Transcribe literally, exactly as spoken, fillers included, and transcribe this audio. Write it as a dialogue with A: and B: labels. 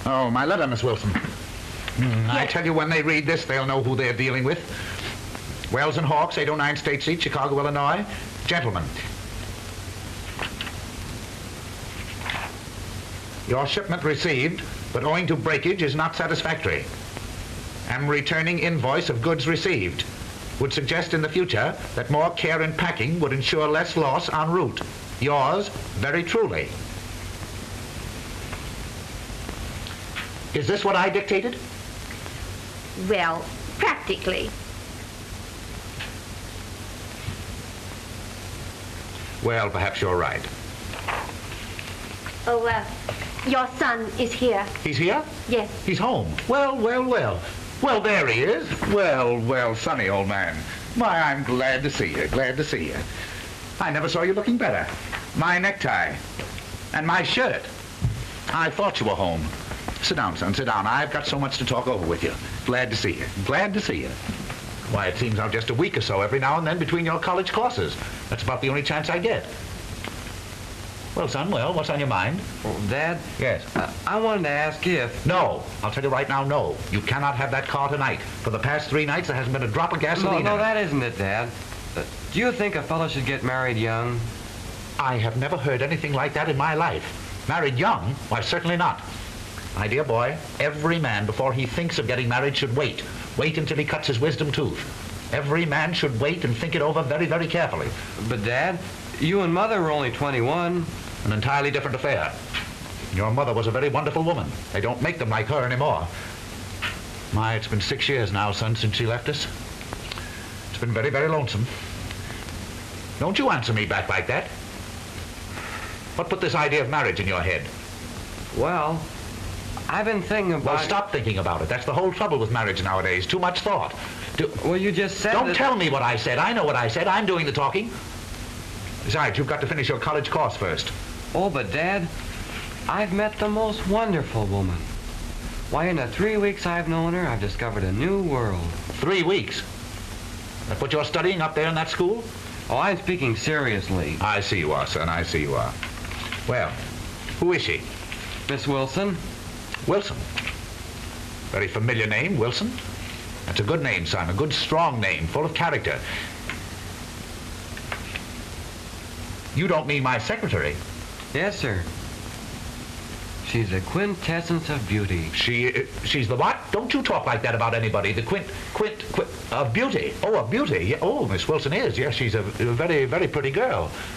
A: Oh, my letter, Miss Wilson. Mm, I
B: Yes.
A: tell you, when they read this, they'll know who they're dealing with. Wells and Hawks, eight oh nine State Street, Chicago, Illinois. Gentlemen. Your shipment received, but owing to breakage is not satisfactory. Am returning invoice of goods received. Would suggest in the future that more care in packing would ensure less loss en route. Yours, very truly. Is this what I dictated?
B: Well, practically.
A: Well, perhaps you're right.
B: Oh, uh, your son is here.
A: He's here?
B: Yes.
A: He's home. Well, well, well. Well, there he is. Well, well, Sonny, old man. My, I'm glad to see you. Glad to see you. I never saw you looking better. My necktie. And my shirt. I thought you were home. Sit down, son. Sit down. I've got so much to talk over with you. Glad to see you. Glad to see you. Why, it seems I'm just a week or so every now and then between your college courses. That's about the only chance I get. Well, son, well, what's on your mind?
C: Well, Dad?
A: Yes.
C: Uh, I wanted to ask if...
A: No. I'll tell you right now, no. You cannot have that car tonight. For the past three nights, there hasn't been a drop of gasoline
C: No, no,
A: in it.
C: that isn't it, Dad. Uh, do you think a fellow should get married young?
A: I have never heard anything like that in my life. Married young? Why, certainly not. My dear boy, every man, before he thinks of getting married, should wait. Wait until he cuts his wisdom tooth. Every man should wait and think it over very, very carefully.
C: But, Dad, you and Mother were only twenty-one.
A: An entirely different affair. Your mother was a very wonderful woman. They don't make them like her anymore. My, it's been six years now, son, since she left us. It's been very, very lonesome. Don't you answer me back like that. What put this idea of marriage in your head?
C: Well, I've been thinking about...
A: Well, stop thinking about it. That's the whole trouble with marriage nowadays. Too much thought. Do...
C: Well, you just said
A: Don't
C: that...
A: tell me what I said. I know what I said. I'm doing the talking. Besides, you've got to finish your college course first.
C: Oh, but, Dad, I've met the most wonderful woman. Why, in the three weeks I've known her, I've discovered a new world.
A: Three weeks. That's what you're studying up there in that school?
C: Oh, I'm speaking seriously.
A: I see you are, son. I see you are. Well, who is she?
C: Miss Wilson?
A: Wilson. Very familiar name, Wilson. That's a good name, son. A good, strong name, full of character. You don't mean my secretary?
C: Yes, sir. She's the quintessence of beauty.
A: She, uh, she's the what? Don't you talk like that about anybody. The quint, quint, quint, of beauty. Oh, of beauty. Yeah. Oh, Miss Wilson is. Yes, she's a, a very, very pretty girl.